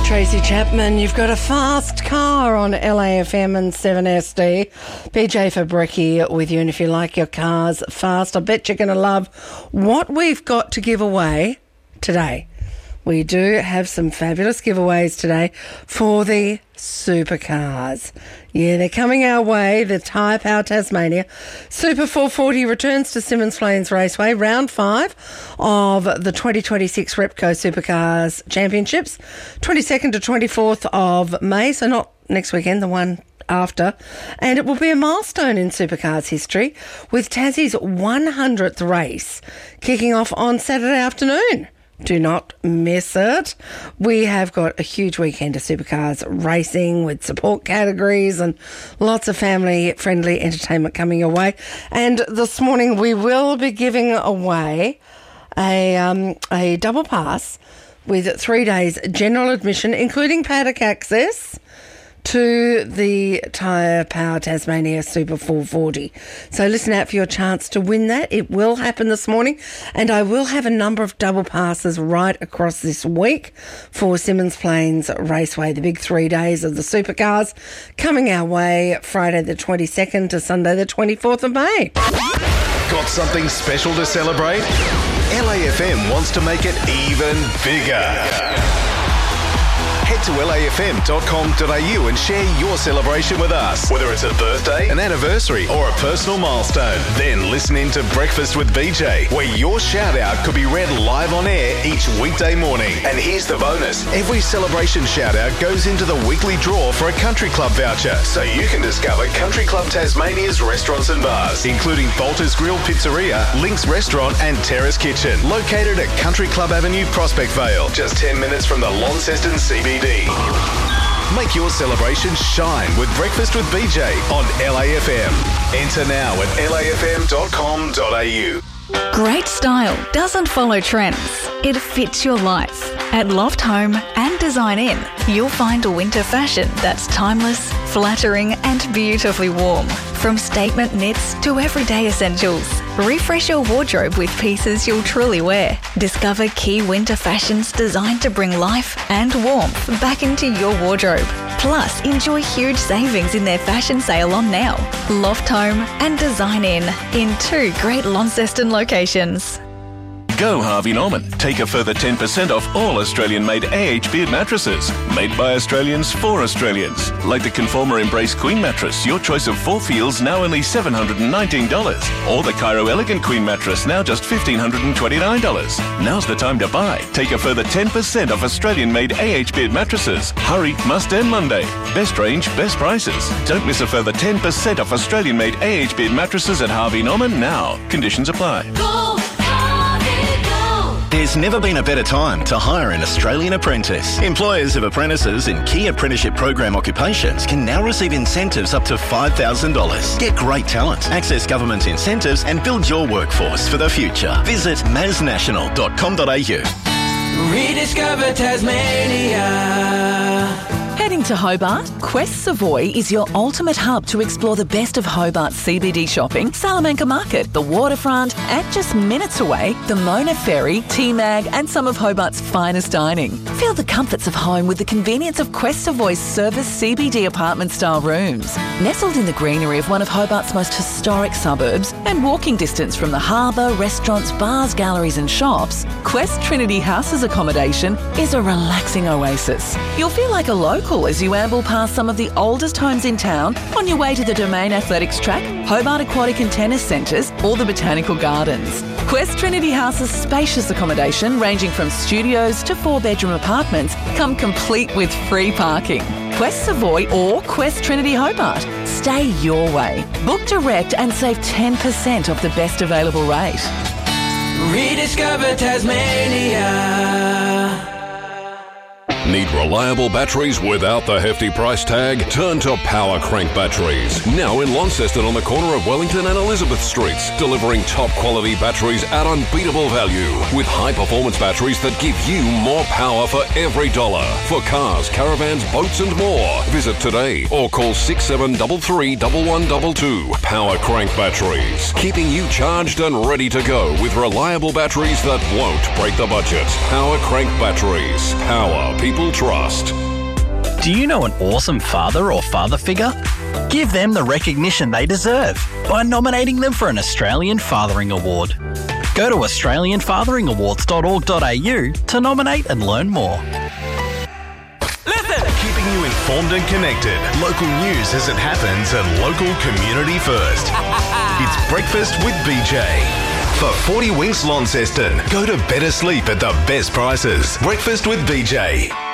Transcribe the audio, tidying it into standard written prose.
Tracy Chapman, you've got a fast car on LAFM and 7SD. BJ Fabricki with you, and if you like your cars fast, I bet you're going to love what we've got to give away today. We do have some fabulous giveaways today for the supercars. Yeah, they're coming our way. The Tyre Power Tasmania Super 440 returns to Symmons Plains Raceway, round 5 of the 2026 Repco Supercars Championships, 22nd to 24th of May, so not next weekend, the one after. And it will be a milestone in supercars history with Tassie's 100th race kicking off on Saturday afternoon. Do not miss it. We have got a huge weekend of supercars racing with support categories and lots of family-friendly entertainment coming your way. And this morning we will be giving away a double pass with 3 days general admission, including paddock access, to the Tyre Power Tasmania Super 440. So listen out for your chance to win that. It will happen this morning, and I will have a number of double passes right across this week for Symmons Plains Raceway, the big 3 days of the supercars coming our way Friday the 22nd to Sunday the 24th of May. Got something special to celebrate? LAFM wants to make it even bigger. Head to lafm.com.au and share your celebration with us. Whether it's a birthday, an anniversary, or a personal milestone. Then listen in to Breakfast with BJ, where your shout-out could be read live on air each weekday morning. And here's the bonus. Every celebration shout-out goes into the weekly draw for a Country Club voucher, so you can discover Country Club Tasmania's restaurants and bars, including Bolter's Grill Pizzeria, Link's Restaurant and Terrace Kitchen, located at Country Club Avenue, Prospect Vale, just 10 minutes from the Launceston CBD. Make your celebration shine with Breakfast with BJ on LAFM. Enter now at lafm.com.au. Great style doesn't follow trends. It fits your life. At Loft Home and Design In, you'll find a winter fashion that's timeless, flattering and beautifully warm. From statement knits to everyday essentials, refresh your wardrobe with pieces you'll truly wear. Discover key winter fashions designed to bring life and warmth back into your wardrobe. Plus, enjoy huge savings in their fashion sale on now. Loft Home and Design in 2 great Launceston locations. Go Harvey Norman. Take a further 10% off all Australian-made AH Beard mattresses. Made by Australians for Australians. Like the Conformer Embrace Queen mattress, your choice of 4 feels now only $719. Or the Cairo Elegant Queen mattress, now just $1,529. Now's the time to buy. Take a further 10% off Australian-made AH Beard mattresses. Hurry, must end Monday. Best range, best prices. Don't miss a further 10% off Australian-made AH Beard mattresses at Harvey Norman now. Conditions apply. There's never been a better time to hire an Australian apprentice. Employers of apprentices in key apprenticeship program occupations can now receive incentives up to $5,000. Get great talent, access government incentives and build your workforce for the future. Visit masnational.com.au. Rediscover Tasmania. Heading to Hobart? Quest Savoy is your ultimate hub to explore the best of Hobart's CBD shopping, Salamanca Market, the waterfront, and just minutes away, the Mona Ferry, T-Mag, and some of Hobart's finest dining. Feel the comforts of home with the convenience of Quest Savoy's service CBD apartment-style rooms. Nestled in the greenery of one of Hobart's most historic suburbs and walking distance from the harbour, restaurants, bars, galleries and shops, Quest Trinity House's accommodation is a relaxing oasis. You'll feel like a local as you amble past some of the oldest homes in town on your way to the Domain Athletics Track, Hobart Aquatic and Tennis Centres or the Botanical Gardens. Quest Trinity House's spacious accommodation ranging from studios to 4-bedroom apartments come complete with free parking. Quest Savoy or Quest Trinity Hobart. Stay your way. Book direct and save 10% off the best available rate. Rediscover Tasmania. Need reliable batteries without the hefty price tag? Turn to Power Crank Batteries. Now in Launceston on the corner of Wellington and Elizabeth Streets. Delivering top quality batteries at unbeatable value. With high performance batteries that give you more power for every dollar. For cars, caravans, boats and more. Visit today or call 6733 1122. Power Crank Batteries. Keeping you charged and ready to go with reliable batteries that won't break the budget. Power Crank Batteries. Power people Financial Trust. Do you know an awesome father or father figure? Give them the recognition they deserve by nominating them for an Australian Fathering Award. Go to australianfatheringawards.org.au to nominate and learn more. Keeping you informed and connected. Local news as it happens and local community first. It's Breakfast with BJ. For 40 Winks Launceston, go to better sleep at the best prices. Breakfast with BJ.